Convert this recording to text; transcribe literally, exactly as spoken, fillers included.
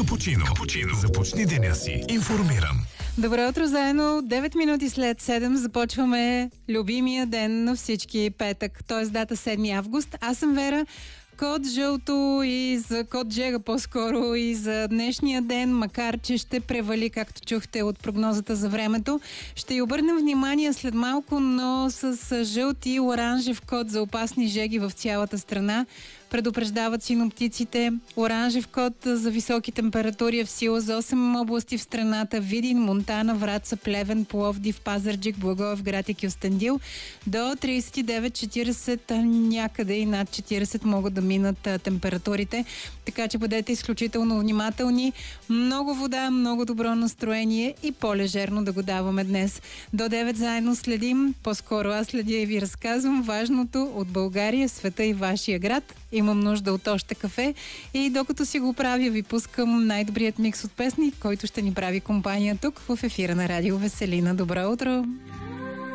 Капучино. Капучино. Започни деня си информиран. Добро утро заедно. девет минути след седем започваме любимия ден на всички петък, т.е. дата седми август. Аз съм Вера. Код жълто и за код Джега по-скоро и за днешния ден, макар че ще превали, както чухте от прогнозата за времето. Ще й обърнем внимание след малко, но с жълт и оранжев код за опасни жеги в цялата страна. Предупреждават синоптиците. Оранжев код за високи температури е в сила за осем области в страната: Видин, Монтана, Враца, Плевен, Пловдив, Пазарджик, Благоевград и Кюстендил. До тридесет и девет четиридесет, някъде и над четиридесет могат да минат температурите. Така че бъдете изключително внимателни. Много вода, много добро настроение и по-лежерно да го даваме днес. До девет заедно следим, по-скоро аз следя и ви разказвам важното от България, света и вашия град. Имам нужда от още кафе и докато си го правя, ви пускам най-добрият микс от песни, който ще ни прави компания тук в ефира на Радио Веселина. Добро утро!